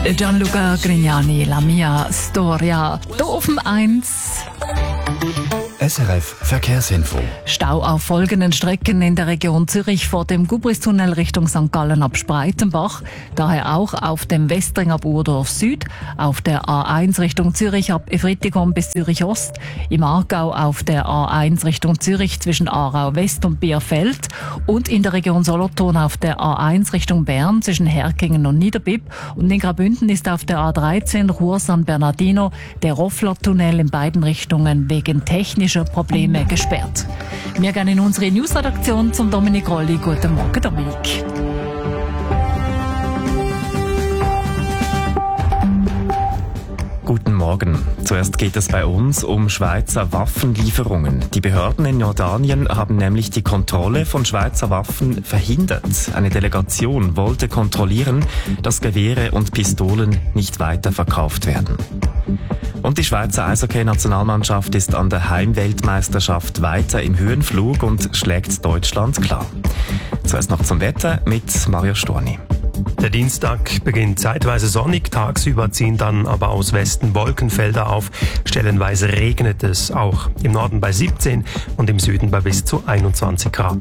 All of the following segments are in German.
Gianluca Grignani, La Mia Storia. Hier auf dem 1. SRF Verkehrsinfo. Stau auf folgenden Strecken in der Region Zürich vor dem Gubristunnel Richtung St. Gallen ab Spreitenbach. Daher auch auf dem Westring ab Urdorf Süd, auf der A1 Richtung Zürich ab Efritigum bis Zürich Ost, im Aargau auf der A1 Richtung Zürich zwischen Aarau West und Bierfeld und in der Region Solothurn auf der A1 Richtung Bern zwischen Herkingen und Niederbipp. Und in Graubünden ist auf der A13 Chur San Bernardino der Roffler-Tunnel in beiden Richtungen wegen technischer Probleme gesperrt. Wir gehen in unsere Newsredaktion zum Dominik Rolli. Guten Morgen, Dominik. Guten Morgen. Zuerst geht es bei uns um Schweizer Waffenlieferungen. Die Behörden in Jordanien haben nämlich die Kontrolle von Schweizer Waffen verhindert. Eine Delegation wollte kontrollieren, dass Gewehre und Pistolen nicht weiterverkauft werden. Und die Schweizer Eishockey-Nationalmannschaft ist an der Heimweltmeisterschaft weiter im Höhenflug und schlägt Deutschland klar. Zuerst noch zum Wetter mit Mario Storni. Der Dienstag beginnt zeitweise sonnig, tagsüber ziehen dann aber aus Westen Wolkenfelder auf. Stellenweise regnet es, auch im Norden bei 17 und im Süden bei bis zu 21 Grad.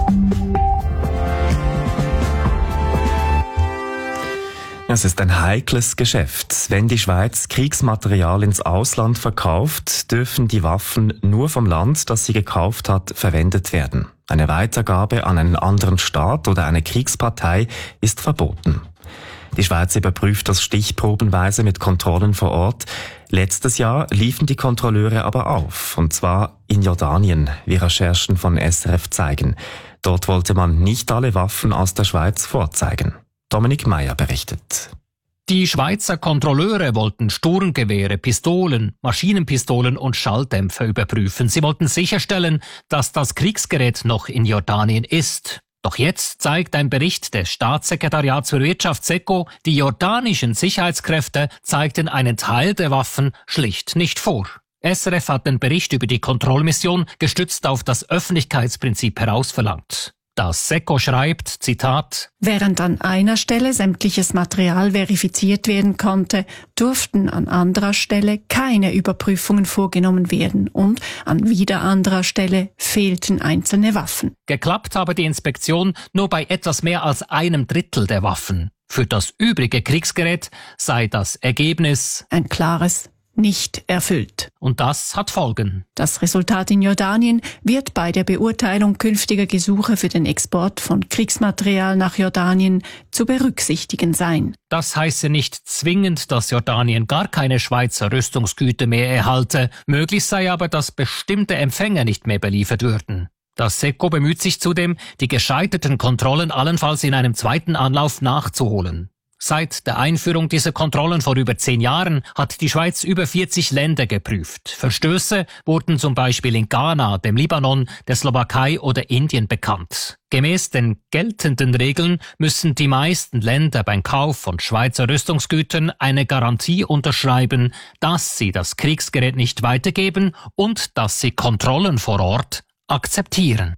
Es ist ein heikles Geschäft. Wenn die Schweiz Kriegsmaterial ins Ausland verkauft, dürfen die Waffen nur vom Land, das sie gekauft hat, verwendet werden. Eine Weitergabe an einen anderen Staat oder eine Kriegspartei ist verboten. Die Schweiz überprüft das stichprobenweise mit Kontrollen vor Ort. Letztes Jahr liefen die Kontrolleure aber auf, und zwar in Jordanien, wie Recherchen von SRF zeigen. Dort wollte man nicht alle Waffen aus der Schweiz vorzeigen. Dominik Meyer berichtet. Die Schweizer Kontrolleure wollten Sturmgewehre, Pistolen, Maschinenpistolen und Schalldämpfer überprüfen. Sie wollten sicherstellen, dass das Kriegsgerät noch in Jordanien ist. Doch jetzt zeigt ein Bericht des Staatssekretariats für Wirtschaft SECO, die jordanischen Sicherheitskräfte zeigten einen Teil der Waffen schlicht nicht vor. SRF hat den Bericht über die Kontrollmission gestützt auf das Öffentlichkeitsprinzip herausverlangt. Das SECO schreibt, Zitat: Während an einer Stelle sämtliches Material verifiziert werden konnte, durften an anderer Stelle keine Überprüfungen vorgenommen werden und an wieder anderer Stelle fehlten einzelne Waffen. Geklappt habe die Inspektion nur bei etwas mehr als 1/3 der Waffen. Für das übrige Kriegsgerät sei das Ergebnis ein klares nicht erfüllt. Und das hat Folgen. Das Resultat in Jordanien wird bei der Beurteilung künftiger Gesuche für den Export von Kriegsmaterial nach Jordanien zu berücksichtigen sein. Das heiße nicht zwingend, dass Jordanien gar keine Schweizer Rüstungsgüter mehr erhalte. Möglich sei aber, dass bestimmte Empfänger nicht mehr beliefert würden. Das SECO bemüht sich zudem, die gescheiterten Kontrollen allenfalls in einem zweiten Anlauf nachzuholen. Seit der Einführung dieser Kontrollen vor über 10 Jahren hat die Schweiz über 40 Länder geprüft. Verstöße wurden zum Beispiel in Ghana, dem Libanon, der Slowakei oder Indien bekannt. Gemäß den geltenden Regeln müssen die meisten Länder beim Kauf von Schweizer Rüstungsgütern eine Garantie unterschreiben, dass sie das Kriegsgerät nicht weitergeben und dass sie Kontrollen vor Ort akzeptieren.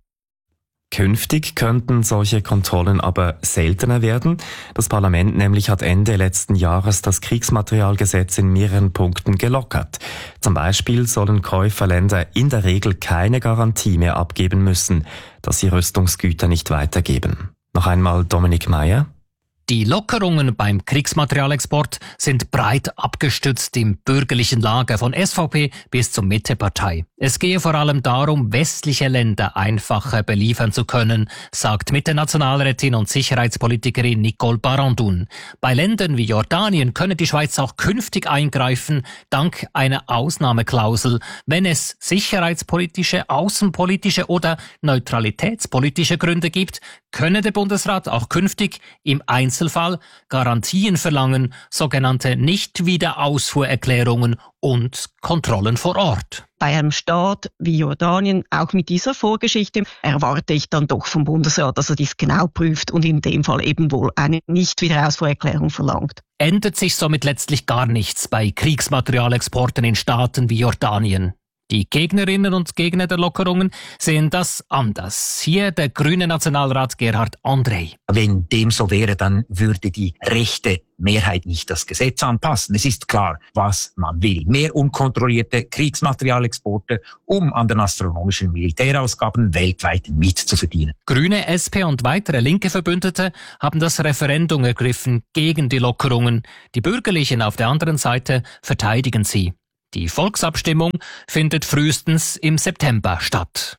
Künftig könnten solche Kontrollen aber seltener werden. Das Parlament nämlich hat Ende letzten Jahres das Kriegsmaterialgesetz in mehreren Punkten gelockert. Zum Beispiel sollen Käuferländer in der Regel keine Garantie mehr abgeben müssen, dass sie Rüstungsgüter nicht weitergeben. Noch einmal Dominik Meyer. Die Lockerungen beim Kriegsmaterialexport sind breit abgestützt im bürgerlichen Lager von SVP bis zur Mittepartei. Es gehe vor allem darum, westliche Länder einfacher beliefern zu können, sagt Mitte-Nationalrätin und Sicherheitspolitikerin Nicole Barandun. Bei Ländern wie Jordanien könne die Schweiz auch künftig eingreifen, dank einer Ausnahmeklausel, wenn es sicherheitspolitische, außenpolitische oder neutralitätspolitische Gründe gibt, könne der Bundesrat auch künftig im Einzelfall Garantien verlangen, sogenannte Nicht-Wiederausfuhrerklärungen und Kontrollen vor Ort. Bei einem Staat wie Jordanien, auch mit dieser Vorgeschichte, erwarte ich dann doch vom Bundesrat, dass er dies genau prüft und in dem Fall eben wohl eine Nicht-Wiederausfuhrerklärung verlangt. Ändert sich somit letztlich gar nichts bei Kriegsmaterialexporten in Staaten wie Jordanien. Die Gegnerinnen und Gegner der Lockerungen sehen das anders. Hier der grüne Nationalrat Gerhard André. Wenn dem so wäre, dann würde die rechte Mehrheit nicht das Gesetz anpassen. Es ist klar, was man will. Mehr unkontrollierte Kriegsmaterialexporte, um an den astronomischen Militärausgaben weltweit mitzuverdienen. Grüne, SP und weitere linke Verbündete haben das Referendum ergriffen gegen die Lockerungen. Die Bürgerlichen auf der anderen Seite verteidigen sie. Die Volksabstimmung findet frühestens im September statt.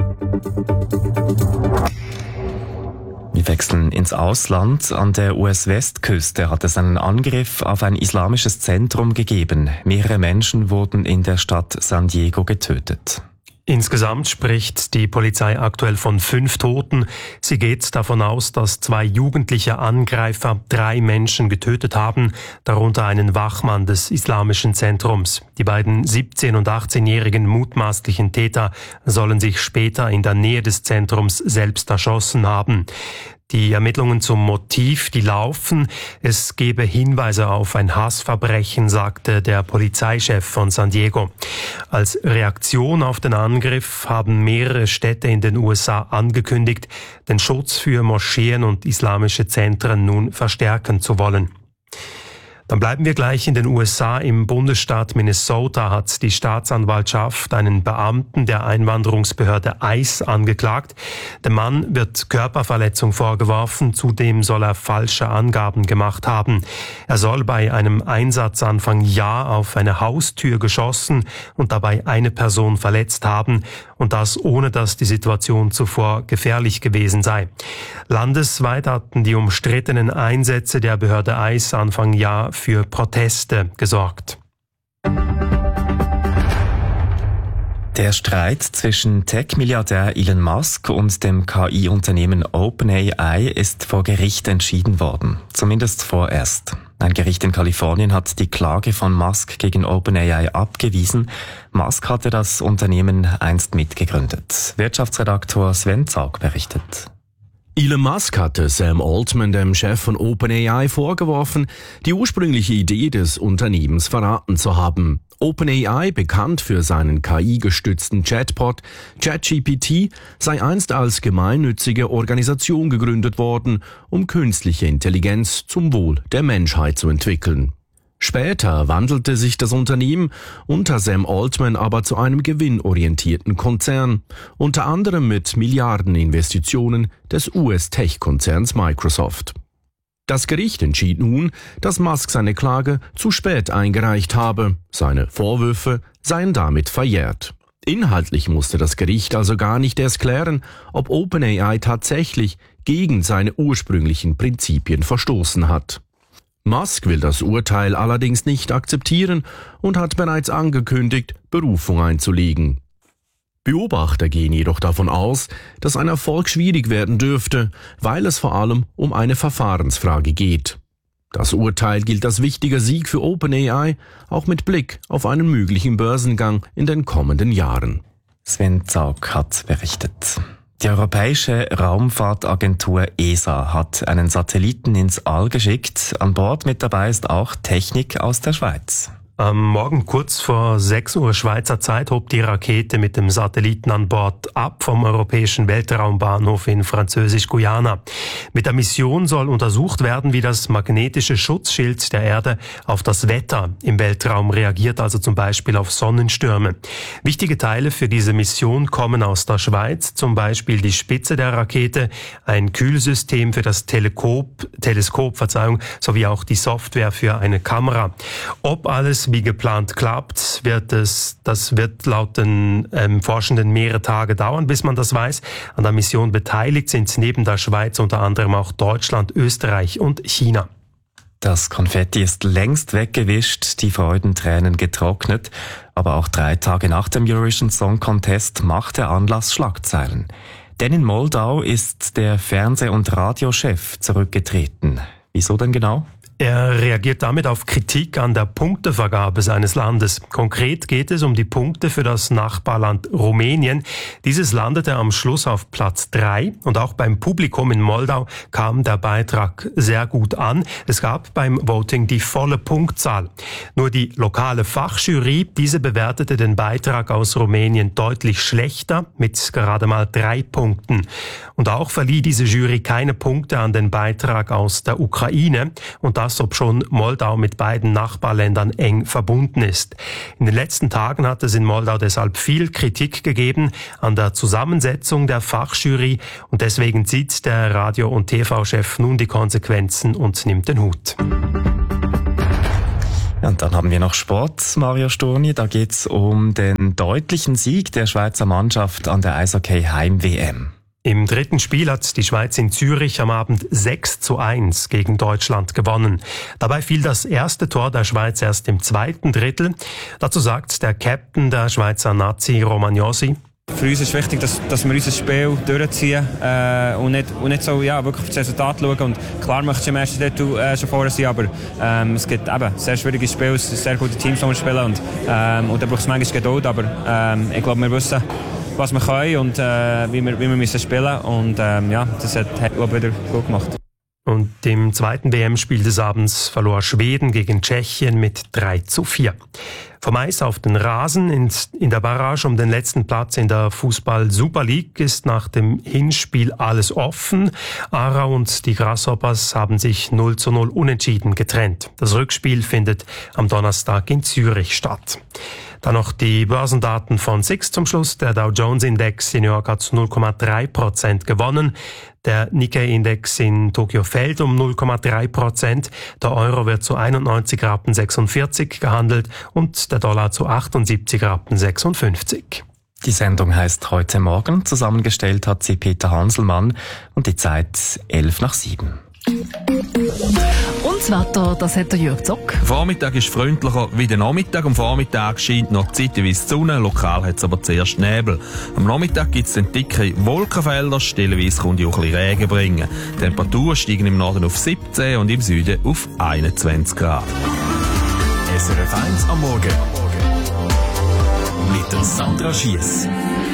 Wir wechseln ins Ausland. An der US-Westküste hat es einen Angriff auf ein islamisches Zentrum gegeben. Mehrere Menschen wurden in der Stadt San Diego getötet. Insgesamt spricht die Polizei aktuell von 5 Toten. Sie geht davon aus, dass 2 jugendliche Angreifer 3 Menschen getötet haben, darunter einen Wachmann des islamischen Zentrums. Die beiden 17- und 18-jährigen mutmaßlichen Täter sollen sich später in der Nähe des Zentrums selbst erschossen haben. Die Ermittlungen zum Motiv, die laufen. Es gebe Hinweise auf ein Hassverbrechen, sagte der Polizeichef von San Diego. Als Reaktion auf den Angriff haben mehrere Städte in den USA angekündigt, den Schutz für Moscheen und islamische Zentren nun verstärken zu wollen. Dann bleiben wir gleich in den USA. Im Bundesstaat Minnesota hat die Staatsanwaltschaft einen Beamten der Einwanderungsbehörde ICE angeklagt. Dem Mann wird Körperverletzung vorgeworfen, zudem soll er falsche Angaben gemacht haben. Er soll bei einem Einsatz Anfang Jahr auf eine Haustür geschossen und dabei eine Person verletzt haben, und das ohne dass die Situation zuvor gefährlich gewesen sei. Landesweit hatten die umstrittenen Einsätze der Behörde ICE Anfang Jahr für Proteste gesorgt. Der Streit zwischen Tech-Milliardär Elon Musk und dem KI-Unternehmen OpenAI ist vor Gericht entschieden worden. Zumindest vorerst. Ein Gericht in Kalifornien hat die Klage von Musk gegen OpenAI abgewiesen. Musk hatte das Unternehmen einst mitgegründet. Wirtschaftsredaktor Sven Zaug berichtet. Elon Musk hatte Sam Altman, dem Chef von OpenAI, vorgeworfen, die ursprüngliche Idee des Unternehmens verraten zu haben. OpenAI, bekannt für seinen KI-gestützten Chatbot ChatGPT, sei einst als gemeinnützige Organisation gegründet worden, um künstliche Intelligenz zum Wohl der Menschheit zu entwickeln. Später wandelte sich das Unternehmen unter Sam Altman aber zu einem gewinnorientierten Konzern, unter anderem mit Milliardeninvestitionen des US-Tech-Konzerns Microsoft. Das Gericht entschied nun, dass Musk seine Klage zu spät eingereicht habe. Seine Vorwürfe seien damit verjährt. Inhaltlich musste das Gericht also gar nicht erst klären, ob OpenAI tatsächlich gegen seine ursprünglichen Prinzipien verstoßen hat. Musk will das Urteil allerdings nicht akzeptieren und hat bereits angekündigt, Berufung einzulegen. Beobachter gehen jedoch davon aus, dass ein Erfolg schwierig werden dürfte, weil es vor allem um eine Verfahrensfrage geht. Das Urteil gilt als wichtiger Sieg für OpenAI, auch mit Blick auf einen möglichen Börsengang in den kommenden Jahren. Sven Zaug hat berichtet. Die Europäische Raumfahrtagentur ESA hat einen Satelliten ins All geschickt. An Bord mit dabei ist auch Technik aus der Schweiz. Am Morgen kurz vor 6 Uhr Schweizer Zeit hob die Rakete mit dem Satelliten an Bord ab vom Europäischen Weltraumbahnhof in Französisch-Guyana. Mit der Mission soll untersucht werden, wie das magnetische Schutzschild der Erde auf das Wetter im Weltraum reagiert, also zum Beispiel auf Sonnenstürme. Wichtige Teile für diese Mission kommen aus der Schweiz, zum Beispiel die Spitze der Rakete, ein Kühlsystem für das Teleskop, sowie auch die Software für eine Kamera. Ob alles wie geplant klappt, das wird laut den Forschenden mehrere Tage dauern, bis man das weiß. An der Mission beteiligt sind neben der Schweiz unter anderem auch Deutschland, Österreich und China. Das Konfetti ist längst weggewischt, die Freudentränen getrocknet, aber auch 3 Tage nach dem Eurovision Song Contest macht der Anlass Schlagzeilen. Denn in Moldau ist der Fernseh- und Radiochef zurückgetreten. Wieso denn genau? Er reagiert damit auf Kritik an der Punktevergabe seines Landes. Konkret geht es um die Punkte für das Nachbarland Rumänien. Dieses landete am Schluss auf Platz 3 und auch beim Publikum in Moldau kam der Beitrag sehr gut an. Es gab beim Voting die volle Punktzahl. Nur die lokale Fachjury, diese bewertete den Beitrag aus Rumänien deutlich schlechter mit gerade mal 3 Punkten. Und auch verlieh diese Jury keine Punkte an den Beitrag aus der Ukraine und das, obschon Moldau mit beiden Nachbarländern eng verbunden ist. In den letzten Tagen hat es in Moldau deshalb viel Kritik gegeben an der Zusammensetzung der Fachjury und deswegen zieht der Radio- und TV-Chef nun die Konsequenzen und nimmt den Hut. Und dann haben wir noch Sport, Mario Sturni. Da geht's um den deutlichen Sieg der Schweizer Mannschaft an der Eishockey-Heim-WM. Im dritten Spiel hat die Schweiz in Zürich am Abend 6:1 gegen Deutschland gewonnen. Dabei fiel das erste Tor der Schweiz erst im zweiten Drittel. Dazu sagt der Captain der Schweizer Nazi Romagnosi: Für uns ist wichtig, dass wir unser Spiel durchziehen und nicht so wirklich auf das Resultat schauen. Und klar möchtest du im ersten Drittel schon vorne sein, aber es gibt eben sehr schwieriges Spiel, sehr gute Teams, die wir spielen und da braucht es manchmal Geduld, aber ich glaube, wir wissen, was wir können und wie wir müssen spielen und das hat glaube ich, wieder gut gemacht. Und im zweiten WM-Spiel des Abends verlor Schweden gegen Tschechien mit 3:4. Vom Eis auf den Rasen in der Barrage um den letzten Platz in der Fußball-Super League ist nach dem Hinspiel alles offen. Aarau und die Grasshoppers haben sich 0:0 unentschieden getrennt. Das Rückspiel findet am Donnerstag in Zürich statt. Dann noch die Börsendaten von SIX zum Schluss. Der Dow Jones Index in New York hat 0,3% gewonnen. Der Nikkei-Index in Tokio fällt um 0,3%. Der Euro wird zu 91,46 Rappen gehandelt und der Dollar zu 78,56 Rappen. Die Sendung heißt «Heute Morgen». Zusammengestellt hat sie Peter Hanselmann und die Zeit 6:11. Und das Wetter, das hat der Jürg Zock. Vormittag ist freundlicher wie der Nachmittag. Am Vormittag scheint noch zeitweise die Sonne, lokal hat es aber zuerst Nebel. Am Nachmittag gibt es dann dicke Wolkenfelder, stellenweise kommt auch ein bisschen Regen bringen. Die Temperaturen steigen im Norden auf 17 und im Süden auf 21 Grad. SRF 1 am Morgen. Mit der Sandra Schiess.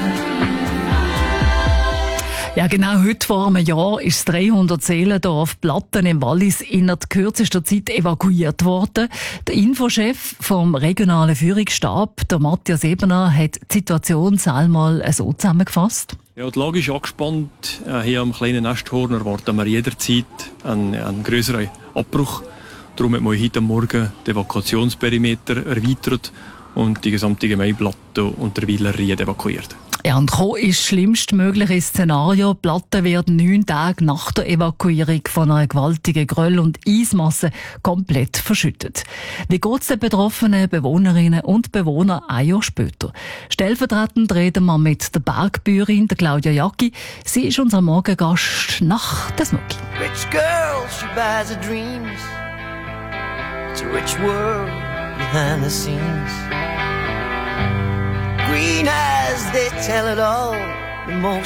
Ja, genau heute vor einem Jahr ist das 300-Seelendorf Platten im Wallis innerhalb kürzester Zeit evakuiert worden. Der Infochef vom regionalen Führungsstab, der Matthias Ebener, hat die Situation einmal so zusammengefasst. Ja, die Lage ist angespannt. Hier am kleinen Nesthorn erwarten wir jederzeit einen grösseren Abbruch. Darum hat man heute Morgen den Evakuationsperimeter erweitert und die gesamte Gemeindeplatte und der Weiler Ried evakuiert. Ja, und gekommen ist das schlimmstmögliche Szenario. Die Platten werden 9 Tage nach der Evakuierung von einer gewaltigen Geröll- und Eismasse komplett verschüttet. Wie geht es den betroffenen Bewohnerinnen und Bewohnern ein Jahr später? Stellvertretend reden wir mit der Bergbäuerin, der Claudia Jacki. Sie ist unser Morgengast nach der Snuki. Rich girl, she buys her dreams. It's a rich world behind the scenes. Green eyes, they tell it all. The more